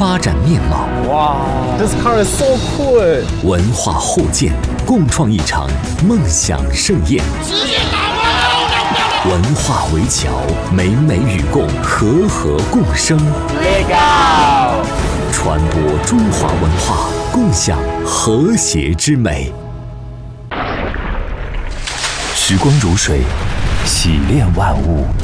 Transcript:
发展面貌。 哇 ，This car is so cool！ 文化互鉴，共创一场梦想盛宴。 直接打破文化围桥，美美与共，和和共生。 Legal！ 传播中华文化，共享和谐之美。时光如水，洗炼万物。